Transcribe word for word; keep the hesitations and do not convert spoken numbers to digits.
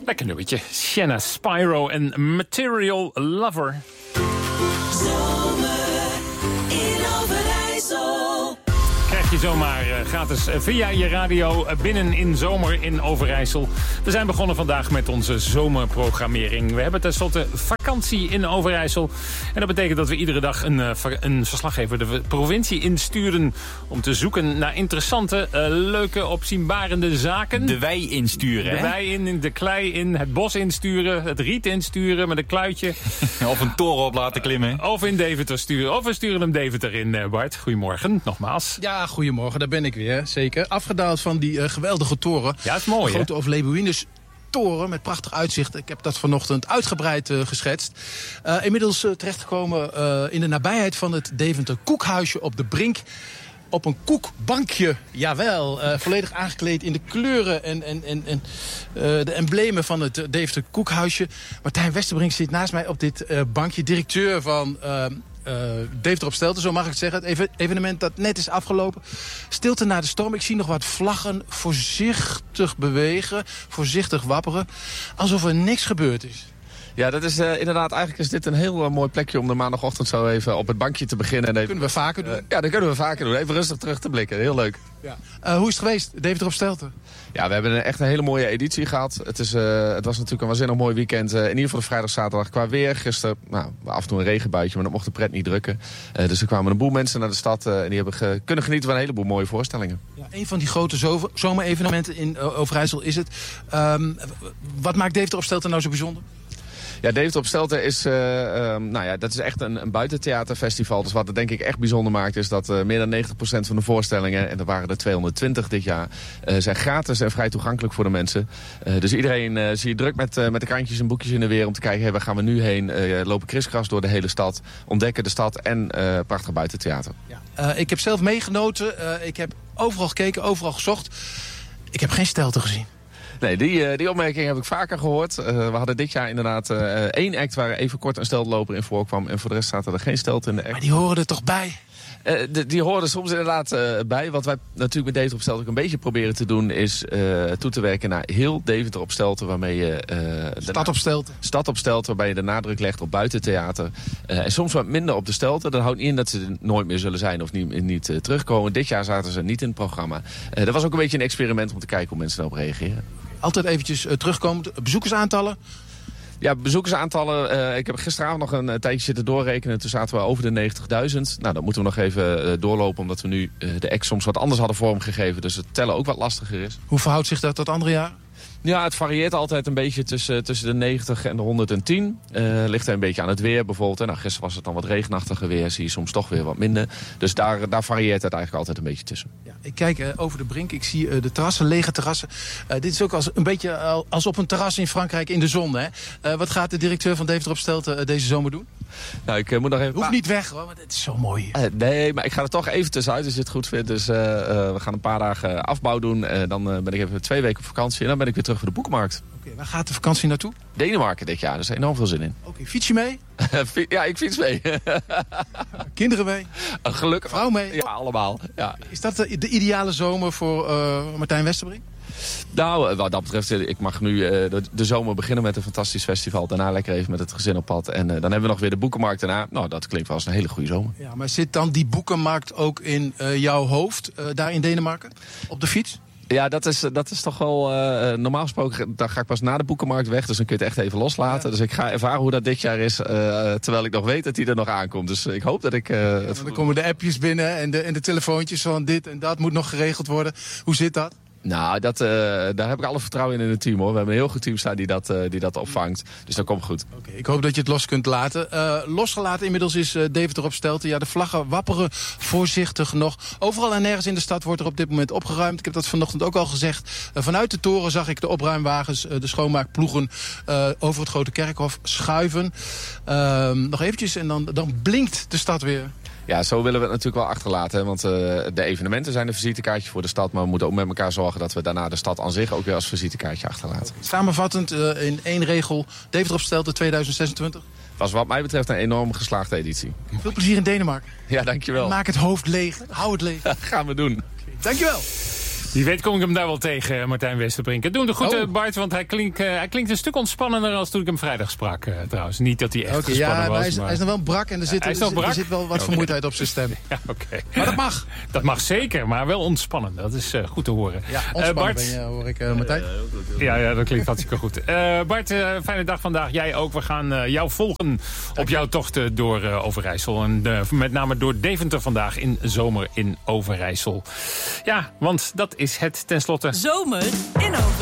Lekker nummertje. Shanna Spyro en Material Lover. Zomer in Overijssel. Krijg je zomaar uh, gratis via je radio binnen in Zomer in Overijssel. We zijn begonnen vandaag met onze zomerprogrammering. We hebben tenslotte vakantie in Overijssel. En dat betekent dat we iedere dag een, uh, een verslaggever de provincie insturen om te zoeken naar interessante, uh, leuke, opzienbarende zaken. De wei insturen, De hè? wei in, de klei in, het bos insturen, het riet insturen met een kluitje. Of een toren op laten klimmen. Of in Deventer sturen. Of we sturen hem Deventer in, uh, Bart. Goedemorgen, nogmaals. Ja, goedemorgen, daar ben ik weer, zeker. Afgedaald van die uh, geweldige toren. Ja, is mooi, de hè? grote Overleeuwinus toren met prachtig uitzicht. Ik heb dat vanochtend uitgebreid uh, geschetst. Uh, inmiddels uh, terechtgekomen uh, in de nabijheid van het Deventer Koekhuisje op de Brink. Op een koekbankje, jawel. Uh, volledig aangekleed in de kleuren en, en, en, en uh, de emblemen van het Deventer Koekhuisje. Martijn Westerbrink zit naast mij op dit uh, bankje. Directeur van uh, uh, Deventer op Stelten, zo mag ik het zeggen. Het even, evenement dat net is afgelopen. Stilte na de storm. Ik zie nog wat vlaggen voorzichtig bewegen. Voorzichtig wapperen. Alsof er niks gebeurd is. Ja, dat is uh, inderdaad, eigenlijk is dit een heel uh, mooi plekje om de maandagochtend zo even op het bankje te beginnen. En even, Kunnen we vaker doen. Uh, ja, dat kunnen we vaker doen. Even rustig terug te blikken. Heel leuk. Ja. Uh, hoe is het geweest, Deventer op Stelten? Ja, we hebben een, echt een hele mooie editie gehad. Het, is, uh, het was natuurlijk een waanzinnig mooi weekend. Uh, in ieder geval de vrijdag, zaterdag qua weer. Gisteren, nou, af en toe een regenbuitje, maar dat mocht de pret niet drukken. Uh, dus er kwamen een boel mensen naar de stad uh, en die hebben ge- kunnen genieten van een heleboel mooie voorstellingen. Ja, een van die grote zo- zomerevenementen in uh, Overijssel is het. Um, wat maakt Deventer op Stelten nou zo bijzonder? Ja, Deventer op Stelten is, uh, um, nou ja, dat is echt een, een buitentheaterfestival. Dus wat het denk ik echt bijzonder maakt is dat uh, meer dan negentig procent van de voorstellingen, en er waren er tweehonderdtwintig dit jaar, uh, zijn gratis en vrij toegankelijk voor de mensen. Uh, dus iedereen uh, zie je druk met, uh, met de krantjes en boekjes in de weer om te kijken, hey, waar gaan we nu heen? Uh, lopen kriskras door de hele stad, ontdekken de stad en uh, prachtig buitentheater. Ja. Uh, ik heb zelf meegenoten. Uh, ik heb overal gekeken, overal gezocht. Ik heb geen Stelten gezien. Nee, die, die opmerking heb ik vaker gehoord. Uh, we hadden dit jaar inderdaad uh, één act waar even kort een steltloper in voorkwam. En voor de rest zaten er geen stelten in de act. Maar die horen er toch bij? Uh, de, die horen er soms inderdaad uh, bij. Wat wij natuurlijk met Deventer op Stelten ook een beetje proberen te doen, is uh, toe te werken naar heel Deventer op Stelten. Waarmee je uh, Stad op Stelten. Stad op Stelten, waarbij je de nadruk legt op buitentheater. Uh, en soms wat minder op de Stelten. Dat houdt niet in dat ze er nooit meer zullen zijn of niet, niet uh, terugkomen. Dit jaar zaten ze niet in het programma. Uh, dat was ook een beetje een experiment om te kijken hoe mensen erop reageren. Altijd eventjes uh, terugkomend. Bezoekersaantallen? Ja, bezoekersaantallen. Uh, ik heb gisteravond nog een uh, tijdje zitten doorrekenen. Toen zaten we over de negentigduizend. Nou, dat moeten we nog even uh, doorlopen, omdat we nu uh, de act soms wat anders hadden vormgegeven. Dus het tellen ook wat lastiger is. Hoe verhoudt zich dat tot andere jaren? Ja, het varieert altijd een beetje tussen, tussen de negentig en de honderdtien. Uh, ligt er een beetje aan het weer bijvoorbeeld. Nou, gisteren was het dan wat regenachtiger weer. Zie je soms toch weer wat minder. Dus daar, daar varieert het eigenlijk altijd een beetje tussen. Ja, ik kijk uh, over de Brink. Ik zie uh, de terrassen, lege terrassen. Uh, dit is ook als, een beetje uh, als op een terras in Frankrijk in de zon. Hè? Uh, wat gaat de directeur van Deventer op Stelten uh, deze zomer doen? Nou, ik uh, moet nog even... Hoeft niet weg hoor, want het is zo mooi hier. Uh, nee, maar ik ga er toch even tussenuit als je het goed vindt. Dus uh, uh, we gaan een paar dagen afbouw doen. Uh, dan uh, ben ik even twee weken op vakantie. En dan ben ik weer terug voor de boekenmarkt. Oké, okay, waar gaat de vakantie naartoe? Denemarken dit jaar, daar is enorm veel zin in. Oké, okay, fiets je mee? Ja, ik fiets mee. Kinderen mee? Gelukkig. Vrouw mee? Ja, allemaal. Ja. Is dat de, de ideale zomer voor uh, Martijn Westerbrink? Nou, wat dat betreft, ik mag nu uh, de, de zomer beginnen met een fantastisch festival. Daarna lekker even met het gezin op pad. En uh, dan hebben we nog weer de boekenmarkt daarna. Nou, dat klinkt wel als een hele goede zomer. Ja, maar zit dan die boekenmarkt ook in uh, jouw hoofd, uh, daar in Denemarken? Op de fiets? Ja, dat is, dat is toch wel... Uh, normaal gesproken dan ga ik pas na de boekenmarkt weg. Dus dan kun je het echt even loslaten. Ja. Dus ik ga ervaren hoe dat dit jaar is. Uh, terwijl ik nog weet dat hij er nog aankomt. Dus ik hoop dat ik... Uh, ja, dan komen de appjes binnen en de, en de telefoontjes van dit en dat moet nog geregeld worden. Hoe zit dat? Nou, dat, uh, daar heb ik alle vertrouwen in in het team hoor. We hebben een heel goed team staan die dat, uh, die dat opvangt. Dus dat komt goed. Okay, ik hoop dat je het los kunt laten. Uh, losgelaten inmiddels is uh, Deventer op Stelten. Ja, de vlaggen wapperen voorzichtig nog. Overal en nergens in de stad wordt er op dit moment opgeruimd. Ik heb dat vanochtend ook al gezegd. Uh, vanuit de toren zag ik de opruimwagens, uh, de schoonmaakploegen uh, over het Grote Kerkhof schuiven. Uh, nog eventjes en dan, dan blinkt de stad weer. Ja, zo willen we het natuurlijk wel achterlaten. Hè? Want uh, de evenementen zijn een visitekaartje voor de stad. Maar we moeten ook met elkaar zorgen dat we daarna de stad aan zich ook weer als visitekaartje achterlaten. Samenvattend uh, in één regel. Deventer op Stelten tweeduizend zesentwintig. Was wat mij betreft een enorm geslaagde editie. Veel plezier in Denemarken. Ja, dankjewel. Maak het hoofd leeg. Hou het leeg. Gaan we doen. Okay, dankjewel. Wie weet kom ik hem daar wel tegen, Martijn Westerbrink. Het doet het goed, Oh. uh, Bart, want hij klinkt, uh, hij klinkt een stuk ontspannender als toen ik hem vrijdag sprak, uh, trouwens. Niet dat hij echt Oké, gespannen ja, maar was. hij is, maar... hij is nog wel brak en er zit, hij is nog er, brak? er zit wel wat Okay. vermoeidheid op zijn stem. Ja, oké. Okay. Maar dat mag. Dat mag zeker, maar wel ontspannen. Dat is uh, goed te horen. Ja, Uh, ontspannen Bart, ben je, hoor ik, uh, Martijn. ja, ja, dat klinkt hartstikke goed. Uh, Bart, uh, fijne dag vandaag. Jij ook. We gaan uh, jou volgen op jouw tochten door uh, Overijssel. En uh, met name door Deventer vandaag in Zomer in Overijssel. Ja, want dat is het tenslotte. Zomer in Overijssel.